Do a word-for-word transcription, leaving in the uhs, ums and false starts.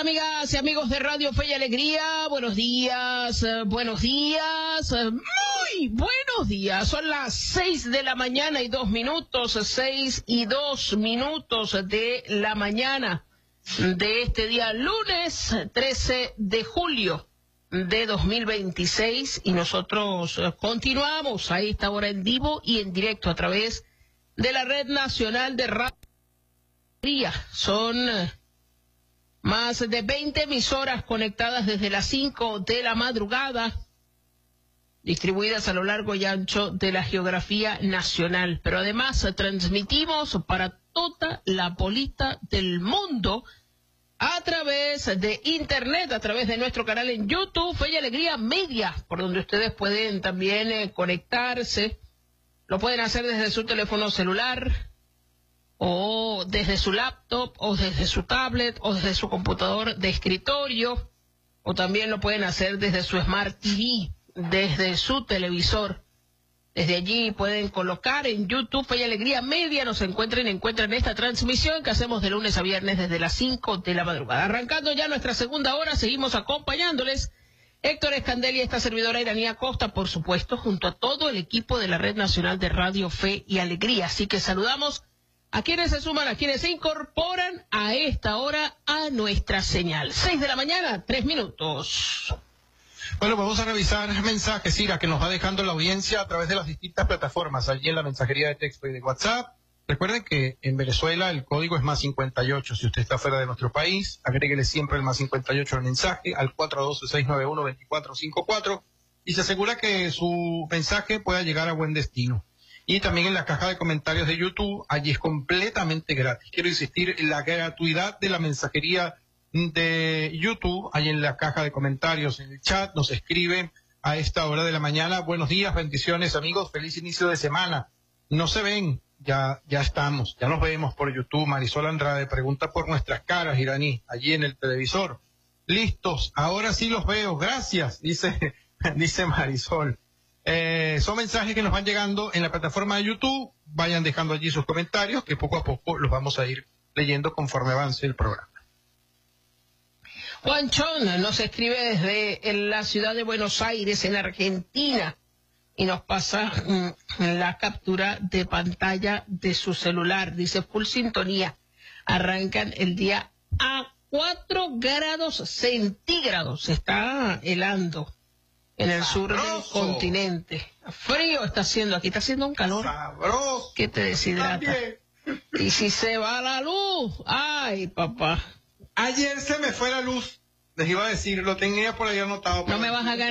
amigas y amigos de Radio Fe y Alegría? Buenos días, eh, buenos días, eh, muy buenos días. Son las seis de la mañana y dos minutos, seis y dos minutos de la mañana de este día, lunes trece de julio de dos mil veintiséis, y nosotros eh, continuamos a esta hora en vivo y en directo a través de la Red Nacional de Radio. Son eh, más de veinte emisoras conectadas desde las cinco de la madrugada, distribuidas a lo largo y ancho de la geografía nacional. Pero además eh, transmitimos para toda la bolita del mundo a través de internet, a través de nuestro canal en YouTube, Fe y Alegría Media, por donde ustedes pueden también eh, conectarse. Lo pueden hacer desde su teléfono celular, o desde su laptop, o desde su tablet, o desde su computador de escritorio, o también lo pueden hacer desde su Smart T V, desde su televisor. Desde allí pueden colocar en YouTube Fe y Alegría Media, nos encuentren, encuentran esta transmisión que hacemos de lunes a viernes desde las cinco de la madrugada. Arrancando ya nuestra segunda hora, seguimos acompañándoles. Héctor Escandel y esta servidora Iranía Costa, por supuesto, junto a todo el equipo de la Red Nacional de Radio Fe y Alegría. Así que saludamos a quienes se suman, a quienes se incorporan a esta hora a nuestra señal. Seis de la mañana, tres minutos. Bueno, vamos a revisar mensajes, Ira, que nos va dejando la audiencia a través de las distintas plataformas, allí en la mensajería de texto y de WhatsApp. Recuerden que en Venezuela el código es más cincuenta y ocho. Si usted está fuera de nuestro país, agréguele siempre el más cincuenta y ocho al mensaje, al cuatro uno dos, seis nueve uno, dos cuatro cinco cuatro, y se asegura que su mensaje pueda llegar a buen destino. Y también en la caja de comentarios de YouTube, allí es completamente gratis. Quiero insistir en la gratuidad de la mensajería de YouTube. Allí en la caja de comentarios, en el chat, nos escriben a esta hora de la mañana: buenos días, bendiciones amigos, feliz inicio de semana. No se ven, ya ya estamos, ya nos vemos por YouTube. Marisol Andrade pregunta por nuestras caras, Iraní, allí en el televisor. Listos, ahora sí los veo, gracias, dice, dice Marisol. Eh, son mensajes que nos van llegando en la plataforma de YouTube. Vayan dejando allí sus comentarios, que poco a poco los vamos a ir leyendo conforme avance el programa. Juan Chon nos escribe desde la ciudad de Buenos Aires, en Argentina, y nos pasa mm, la captura de pantalla de su celular. Dice: full sintonía, arrancan el día a cuatro grados centígrados. Se está helando en el sur del continente. Frío está haciendo aquí, está haciendo un calor sabroso que te deshidrata. También. Y si se va la luz, ay papá. Ayer se me fue la luz, les iba a decir, lo tenía por ahí anotado. No me vas a ganar.